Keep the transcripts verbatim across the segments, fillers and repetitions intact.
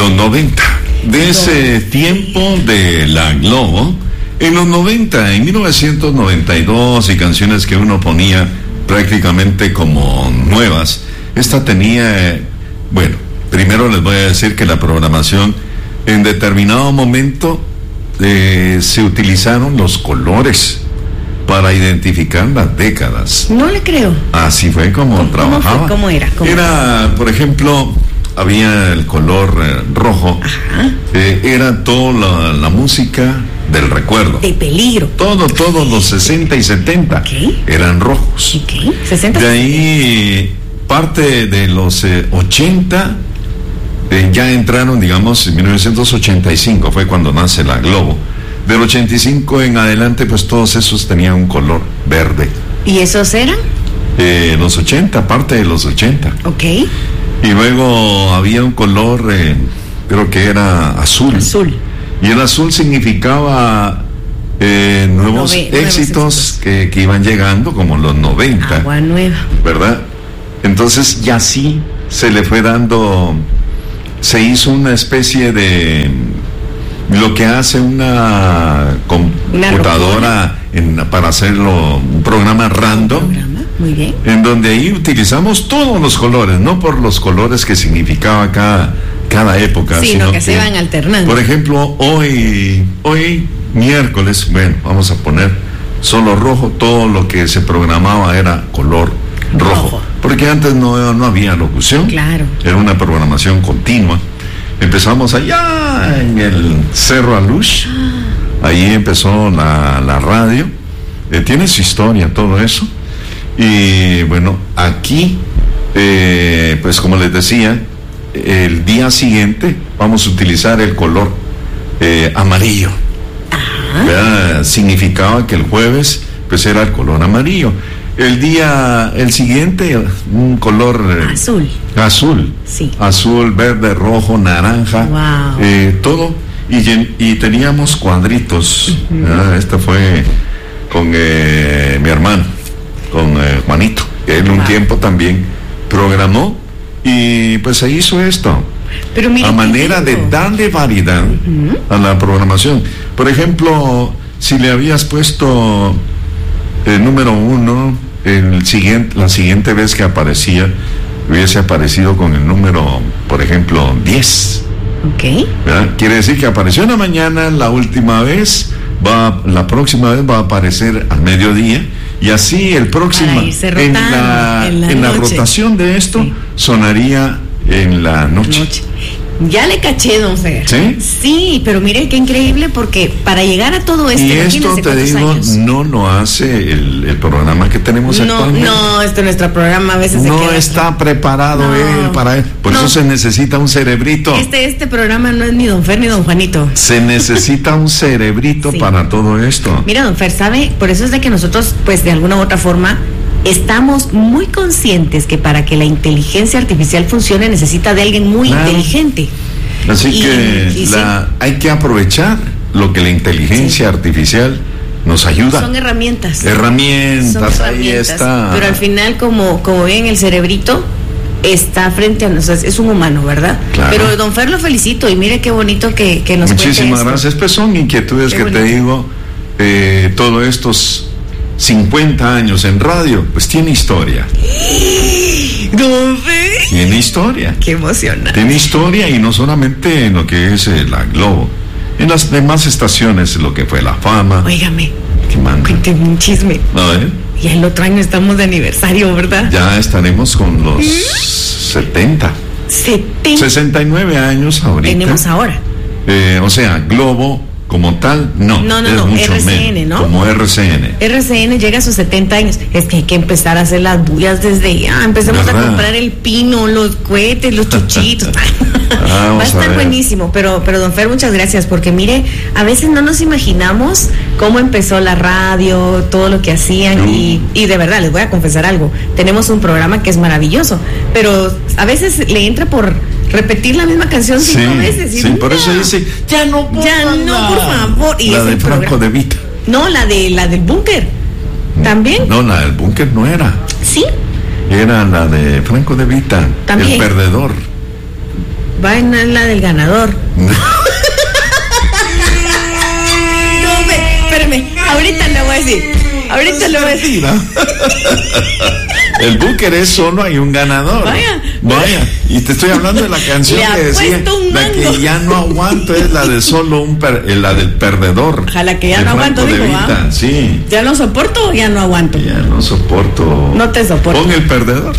Los noventa. De ese tiempo de la Globo, en los noventa, en mil novecientos noventa y dos, y canciones que uno ponía prácticamente como nuevas, esta tenía, bueno, primero les voy a decir que la programación, en determinado momento, eh, se utilizaron los colores para identificar las décadas. No le creo. Así fue como ¿Cómo, trabajaba. ¿Cómo, fue? ¿Cómo era? ¿Cómo era, por ejemplo, había el color eh, rojo. Ajá. Eh, era toda la, la música del recuerdo. De peligro. Todo, todos los sesenta y setenta Okay. eran rojos. Ok, sesenta. De ahí, parte de los eh, ochenta, eh, ya entraron, digamos, en mil novecientos ochenta y cinco fue cuando nace la Globo. Del ochenta y cinco en adelante, pues todos esos tenían un color verde. ¿Y esos eran? Eh, los ochenta, parte de los ochenta. Ok. Y luego había un color, eh, creo que era azul. Azul. Y el azul significaba eh, nuevos Nove- éxitos, nuevos éxitos. Que, que iban llegando, como los noventa. Agua nueva. ¿Verdad? Entonces ya sí se le fue dando, se hizo una especie de lo que hace una computadora en, para hacerlo un programa random. Programa. Muy bien. En donde ahí utilizamos todos los colores, no por los colores que significaba cada, cada época, Sí, sino no, que se van alternando. Por ejemplo, hoy, hoy miércoles, bueno, vamos a poner solo rojo, todo lo que se programaba era color rojo, Rojo. porque antes no, no había locución, Claro. era una programación continua. Empezamos allá en el Cerro Alush, ahí empezó la, la radio, eh, tiene su historia todo eso. Y bueno, aquí, eh, pues como les decía, el día siguiente vamos a utilizar el color eh, amarillo. ¿Verdad? Significaba que el jueves, pues era el color amarillo. El día, el siguiente, un color eh, Azul. azul. Sí. Azul, verde, rojo, naranja. Wow. eh, todo. Y, llen- y teníamos cuadritos. ¿Verdad? Este fue con eh, mi hermano, con eh, Juanito, que él un Wow. tiempo también programó y pues se hizo esto Pero mire a qué manera de lindo. darle variedad a la programación. Por ejemplo, si le habías puesto el número uno, el siguiente, la siguiente vez que aparecía hubiese aparecido con el número, por ejemplo, diez. Ok. ¿Verdad? Quiere decir que apareció en la mañana, la última vez, va, la próxima vez va a aparecer al mediodía, y así el próximo, Para irse en rotando la, en la en la noche. rotación de esto, Sí. sonaría en la noche. Noche. Ya le caché, don Fer. ¿Sí? Sí, pero mire qué increíble, porque para llegar a todo esto, Y esto, imagínense te cuántos digo, años. no lo hace el, el programa que tenemos No, actualmente. no, esto nuestro programa a veces se No queda está preparado No. él para él. Por No. eso se necesita un cerebrito. Este, este programa no es ni don Fer ni don Juanito. Se necesita un cerebrito Sí. para todo esto. Mira, don Fer, ¿sabe? Por eso es de que nosotros, pues de alguna u otra forma, estamos muy conscientes que para que la inteligencia artificial funcione necesita de alguien muy Claro. inteligente. Así Y- que y sí. la, hay que aprovechar lo que la inteligencia artificial nos ayuda. Son herramientas. herramientas, Son ahí herramientas, está. Pero al final, como, como ven, el cerebrito está frente a nosotros, es un humano, ¿verdad? Claro. Pero don Fer lo felicito y mire qué bonito que, que nos cuente Muchísimas esto. gracias. Pues son inquietudes Qué que te bonito. digo, eh, todos estos cincuenta años en radio, pues tiene historia. Don Fer. Tiene historia. Qué emocionante. Tiene historia, y no solamente en lo que es eh, la Globo, en las demás estaciones, lo que fue la Fama. Óigame, ¿Qué manda? cuénteme un chisme. A ver, Y el otro año estamos de aniversario, ¿verdad? ya estaremos con los setenta, setenta sesenta y nueve años ahorita. tenemos ahora. Eh, o sea, Globo como tal, no. No, no, es no, mucho R C N, menos, ¿no? Como R C N. R C N llega a sus setenta años. Es que hay que empezar a hacer las bullas desde ya. Empecemos ¿Verdad? a comprar el pino, los cohetes, los chuchitos. Vamos Va a estar a ver. buenísimo. Pero, pero don Fer, muchas gracias. Porque mire, a veces no nos imaginamos cómo empezó la radio, todo lo que hacían. No. Y, y de verdad, les voy a confesar algo. Tenemos un programa que es maravilloso. Pero a veces le entra por repetir la misma canción Sí, cinco veces. y sí, por no. eso dice, ya no Ya pongan no, la- por favor. Y la ese de Franco programa- de Vita. No, la de la del búnker. ¿También? No, la del búnker no era. Sí. Era la de Franco de Vita. También. El perdedor. Va en la del ganador. No, ve, espérame, ahorita le voy a decir. Ahorita le voy a decir. El Booker es solo hay un ganador. Vaya. Vaya. Y te estoy hablando de la canción Le que decía, la que ya no aguanto es la de solo un per, la del perdedor. Ojalá que ya de no Franco aguanto, de digo, Vita. ¿ah? Sí. ¿Ya no soporto o ya no aguanto? Ya no soporto. No te soporto. Pon el perdedor.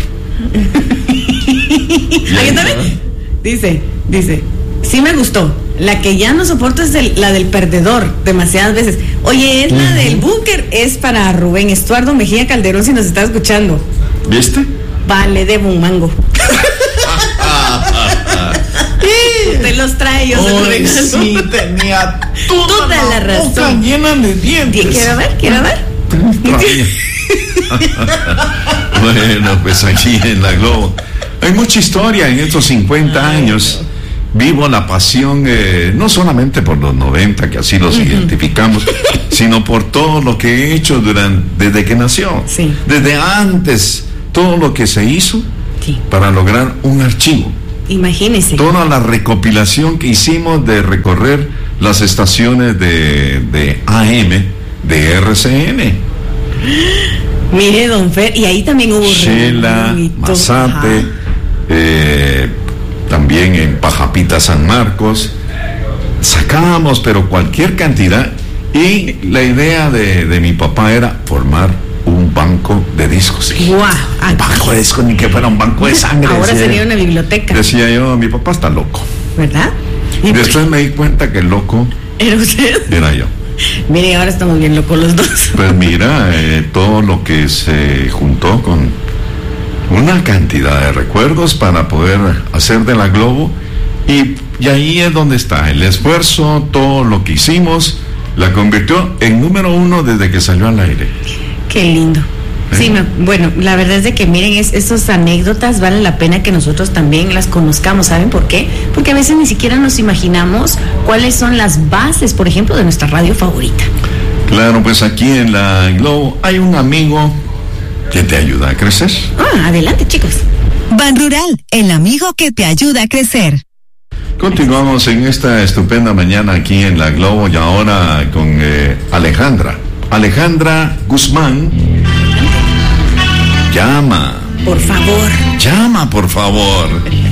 Ahí está, ¿ven? Dice, dice, sí me gustó. La que ya no soporto es el, la del perdedor, demasiadas veces. Oye, es la uh-huh. del Booker, es para Rubén Estuardo Mejía Calderón, si nos está escuchando. ¿Viste? Vale, debo un mango. Usted los trae, yo se los regalo. Sí, tenía toda, toda la, la razón. Boca llena de dientes. Quiero ver, quiero ver. Bueno, pues aquí en la Globo hay mucha historia en estos cincuenta Ay, años. Vivo la pasión, eh, no solamente por los noventa, que así los uh-huh. identificamos, sino por todo lo que he hecho durante, desde que nació. Sí. Desde antes, todo lo que se hizo sí. para lograr un archivo. Imagínese. Toda la recopilación que hicimos de recorrer las estaciones de, de A M de R C N. Mire, don Fer, y ahí también hubo Shela, Mazate, eh, también en Pajapita San Marcos. Sacábamos, pero cualquier cantidad. Y la idea de, de mi papá era formar un banco de discos. Wow, un banco de discos, ni que fuera un banco de sangre. Ahora decía, sería una biblioteca. Decía yo, mi papá está loco. ¿Verdad? Y después me di cuenta que el loco era usted. Era yo. Mire, ahora estamos bien locos los dos. Pues mira, eh, todo lo que se juntó con una cantidad de recuerdos para poder hacer de la Globo. Y, y ahí es donde está el esfuerzo, todo lo que hicimos, la convirtió en número uno desde que salió al aire. Qué lindo. ¿Eh? Sí, me, bueno, la verdad es de que miren, es, esas anécdotas vale la pena que nosotros también las conozcamos. ¿Saben por qué? Porque a veces ni siquiera nos imaginamos cuáles son las bases, por ejemplo, de nuestra radio favorita. Claro, pues aquí en la Globo hay un amigo que te ayuda a crecer. Ah, adelante, chicos. Ban Rural, el amigo que te ayuda a crecer. Continuamos en esta estupenda mañana aquí en la Globo y ahora con eh, Alejandra. Alejandra Guzmán. Llama. Por favor. Llama, por favor.